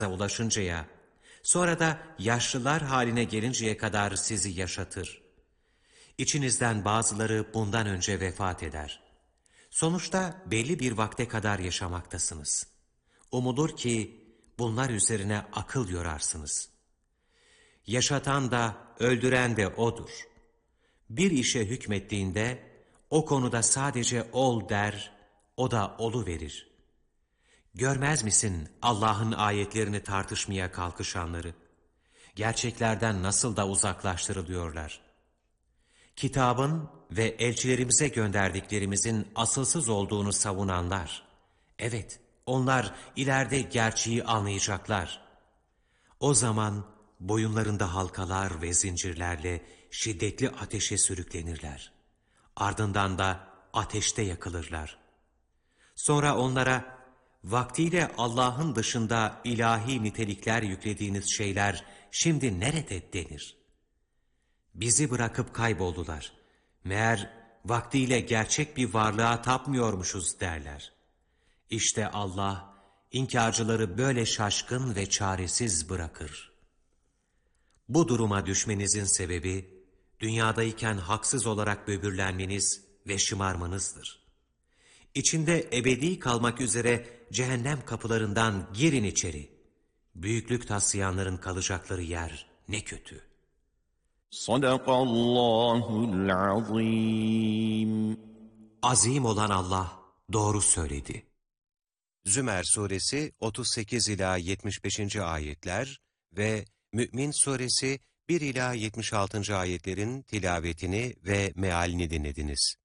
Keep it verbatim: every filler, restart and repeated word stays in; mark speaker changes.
Speaker 1: ulaşıncaya, sonra da yaşlılar haline gelinceye kadar sizi yaşatır. İçinizden bazıları bundan önce vefat eder. Sonuçta belli bir vakte kadar yaşamaktasınız. Umulur ki bunlar üzerine akıl yorarsınız. Yaşatan da öldüren de O'dur. Bir işe hükmettiğinde o konuda sadece ol der, o da oluverir. Görmez misin Allah'ın ayetlerini tartışmaya kalkışanları? Gerçeklerden nasıl da uzaklaştırılıyorlar. Kitabın ve elçilerimize gönderdiklerimizin asılsız olduğunu savunanlar. Evet, onlar ileride gerçeği anlayacaklar. O zaman boyunlarında halkalar ve zincirlerle şiddetli ateşe sürüklenirler. Ardından da ateşte yakılırlar. Sonra onlara vaktiyle Allah'ın dışında ilahi nitelikler yüklediğiniz şeyler şimdi nerede denir? Bizi bırakıp kayboldular. Meğer vaktiyle gerçek bir varlığa tapmıyormuşuz derler. İşte Allah inkarcıları böyle şaşkın ve çaresiz bırakır. Bu duruma düşmenizin sebebi, dünyadayken haksız olarak böbürlenmeniz ve şımarmanızdır. İçinde ebedi kalmak üzere cehennem kapılarından girin içeri. Büyüklük taslayanların kalacakları yer ne kötü.
Speaker 2: Sadakallahul azim.
Speaker 1: Azim olan Allah doğru söyledi. Zümer suresi otuz sekiz ila yetmiş beşinci ayetler ve Mü'min suresi bir ila yetmiş altıncı ayetlerin tilavetini ve mealini dinlediniz.